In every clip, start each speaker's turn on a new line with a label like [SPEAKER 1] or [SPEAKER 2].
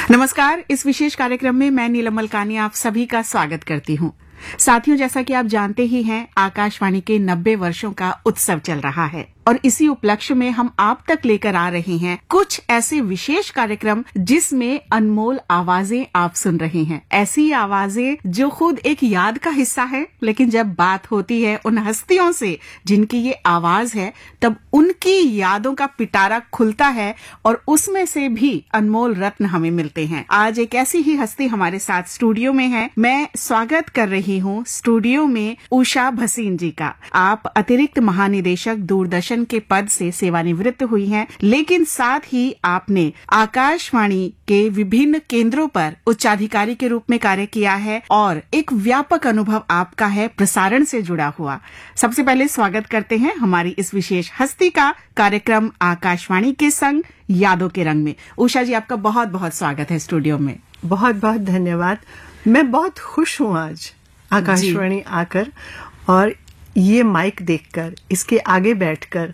[SPEAKER 1] नमस्कार। इस विशेष कार्यक्रम में मैं नीलम मलकानी आप सभी का स्वागत करती हूँ। साथियों, जैसा कि आप जानते ही हैं, आकाशवाणी के 90 वर्षों का उत्सव चल रहा है और इसी उपलक्ष्य में हम आप तक लेकर आ रहे हैं कुछ ऐसे विशेष कार्यक्रम जिसमें अनमोल आवाजें आप सुन रहे हैं। ऐसी आवाजें जो खुद एक याद का हिस्सा है, लेकिन जब बात होती है उन हस्तियों से जिनकी ये आवाज है, तब उनकी यादों का पिटारा खुलता है और उसमें से भी अनमोल रत्न हमें मिलते हैं। आज एक ऐसी ही हस्ती हमारे साथ स्टूडियो में है। मैं स्वागत कर रही हूँ स्टूडियो में उषा भसीन जी का। आप अतिरिक्त महानिदेशक दूरदर्शन के पद से सेवानिवृत्त हुई हैं, लेकिन साथ ही आपने आकाशवाणी के विभिन्न केंद्रों पर उच्चाधिकारी के रूप में कार्य किया है और एक व्यापक अनुभव आपका है प्रसारण से जुड़ा हुआ। सबसे पहले स्वागत करते हैं हमारी इस विशेष हस्ती का कार्यक्रम आकाशवाणी के संग यादों के रंग में। उषा जी, आपका बहुत बहुत स्वागत है स्टूडियो में।
[SPEAKER 2] बहुत बहुत धन्यवाद। मैं बहुत खुश हूँ आज आकाशवाणी आकर और ये माइक देखकर, इसके आगे बैठकर,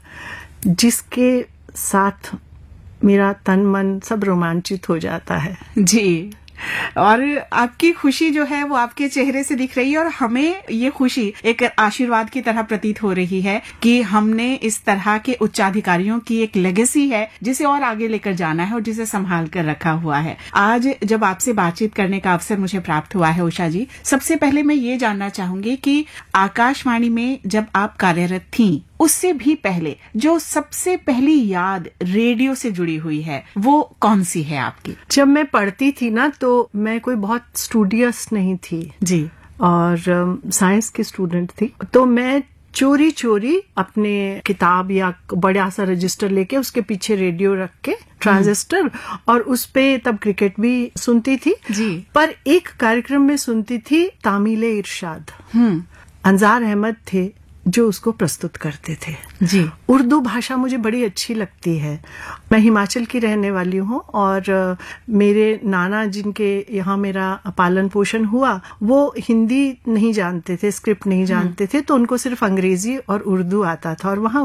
[SPEAKER 2] जिसके साथ मेरा तन मन सब रोमांचित हो जाता है।
[SPEAKER 1] जी, और आपकी खुशी जो है वो आपके चेहरे से दिख रही है और हमें ये खुशी एक आशीर्वाद की तरह प्रतीत हो रही है कि हमने इस तरह के उच्चाधिकारियों की एक लेगेसी है जिसे और आगे लेकर जाना है और जिसे संभाल कर रखा हुआ है। आज जब आपसे बातचीत करने का अवसर मुझे प्राप्त हुआ है उषा जी, सबसे पहले मैं ये जानना चाहूंगी कि आकाशवाणी में जब आप कार्यरत थीं, उससे भी पहले जो सबसे पहली याद रेडियो से जुड़ी हुई है वो कौन सी है आपकी?
[SPEAKER 2] जब मैं पढ़ती थी ना, तो मैं कोई बहुत स्टूडियस नहीं थी
[SPEAKER 1] जी, और
[SPEAKER 2] साइंस की स्टूडेंट थी। तो मैं चोरी चोरी अपने किताब या बड़ा सा रजिस्टर लेके उसके पीछे रेडियो रख के ट्रांजिस्टर, और उस पे तब क्रिकेट भी सुनती थी
[SPEAKER 1] जी।
[SPEAKER 2] पर एक कार्यक्रम में सुनती थी तामीले इरशाद। अंजार अहमद थे जो उसको प्रस्तुत करते थे।
[SPEAKER 1] जी,
[SPEAKER 2] उर्दू भाषा मुझे बड़ी अच्छी लगती है। मैं हिमाचल की रहने वाली हूँ और मेरे नाना जिनके यहाँ मेरा पालन पोषण हुआ, वो हिंदी नहीं जानते थे, स्क्रिप्ट नहीं जानते थे, तो उनको सिर्फ अंग्रेजी और उर्दू आता था और वहाँ